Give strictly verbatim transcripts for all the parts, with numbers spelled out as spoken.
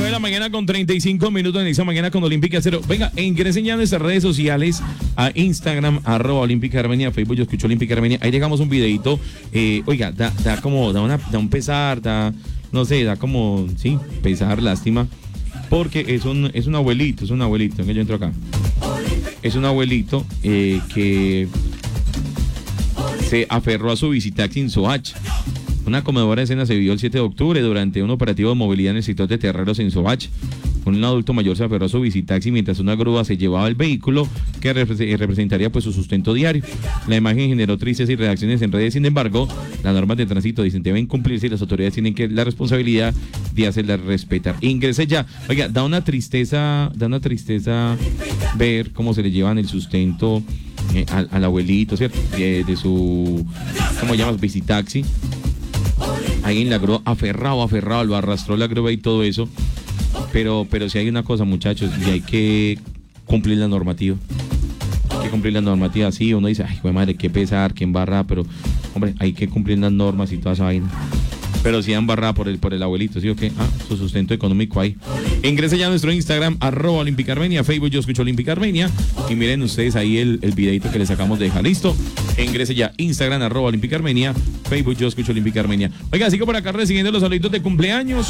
nueve de la mañana con treinta y cinco minutos en esa mañana con Olímpica Cero. Venga, ingresen ya a nuestras redes sociales, a Instagram, arroba Olímpica Armenia, Facebook, yo escucho Olímpica Armenia. Ahí dejamos un videito. Eh, oiga, da, da como, da, una, da un pesar, da, no sé, da como, sí, pesar, lástima. Porque es un, es un abuelito, es un abuelito, que yo entro acá. Es un abuelito eh, que se aferró a su visitaxi en Soacha. Una conmovedora escena se vivió el siete de octubre durante un operativo de movilidad en el sector de Terreros en Soacha. Un adulto mayor se aferró a su visitaxi mientras una grúa se llevaba el vehículo que repre- representaría pues su sustento diario. La imagen generó tristes y reacciones en redes. Sin embargo, las normas de tránsito dicen deben cumplirse y las autoridades tienen que la responsabilidad de hacerlas respetar. Ingrese ya. Oiga, da una tristeza, da una tristeza ver cómo se le llevan el sustento eh, al, al abuelito, ¿cierto? De, de su, ¿cómo llamas? Visitaxi. Ahí en la grúa, aferrado, aferrado, lo arrastró la grúa y todo eso. Pero, pero si hay una cosa, muchachos, y hay que cumplir la normativa. Hay que cumplir la normativa, sí, uno dice, ay, güey, madre, qué pesar, qué embarrada, pero, hombre, hay que cumplir las normas y toda esa vaina. Pero si embarrada por el, por el abuelito, ¿sí o qué? Ah, su sustento económico ahí. Ingrese ya a nuestro Instagram, arroba Olímpica Armenia, Facebook, yo escucho Olímpica Armenia, y miren ustedes ahí el, el videito que les sacamos de dejar, ¿listo? Ingrese ya, Instagram, arroba Olímpica Armenia, Facebook, yo escucho Olímpica Armenia. Oiga, sigo por acá recibiendo los saluditos de cumpleaños.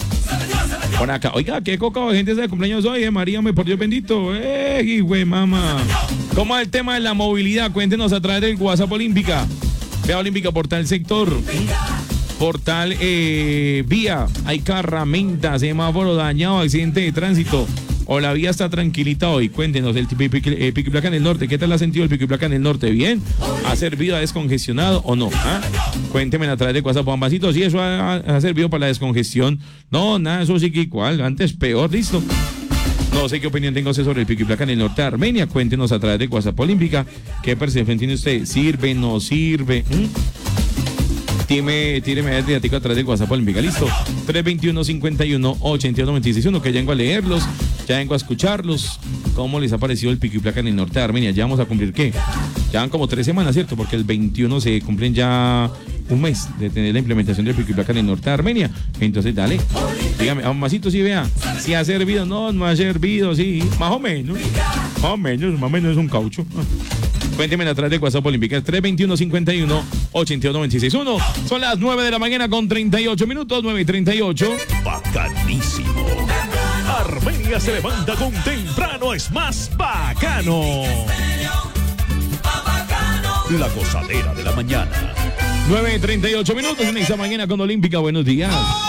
Por acá, oiga, qué coca de gente de cumpleaños hoy, eh, María, me por Dios bendito, eh, güey, mamá. ¿Cómo es el tema de la movilidad? Cuéntenos a través del WhatsApp Olímpica. Vea Olímpica, portal sector. Portal eh, vía, hay carramenta, semáforo dañado, accidente de tránsito. O la vía está tranquilita hoy. Cuéntenos, el pico y placa en el norte. ¿Qué tal ha sentido el pico y placa en el norte? ¿Bien? ¿Ha servido, ha descongestionado o no? ¿Ah? Cuéntenme a través de WhatsApp, Juanbacito, si eso ha, ha servido para la descongestión. No, nada, eso sí que igual. Antes peor, listo. No sé qué opinión tenga usted sobre el pico y placa en el norte de Armenia. Cuéntenos a través de WhatsApp Olímpica. ¿Qué percepción tiene usted? ¿Sirve, no sirve? ¿Mm? Tíreme, tíreme el diático a través del WhatsApp Olímpica, listo. tres veintiuno, cincuenta y uno, ochenta y uno, veintiséis, uno, que ya vengo a leerlos, ya vengo a escucharlos. ¿Cómo les ha parecido el pico y placa en el norte de Armenia? Ya vamos a cumplir, ¿qué? Ya van como tres semanas, ¿cierto? Porque el veintiuno se cumplen ya un mes de tener la implementación del pico y placa en el norte de Armenia. Entonces, dale, dígame, a Masito, sí, vea, si ha servido, no, no ha servido, sí, más o menos, más o menos, más o menos es un caucho. Cuénteme atrás de WhatsApp Olímpica, tres veintiuno, cincuenta y uno, ochenta y uno, veintiséis, uno. Son las nueve de la mañana con treinta y ocho minutos, nueve y treinta y ocho. Bacanísimo. Armenia se levanta con temprano, es más bacano. La gozadera de la mañana. nueve y treinta y ocho minutos en esta mañana con Olímpica, buenos días.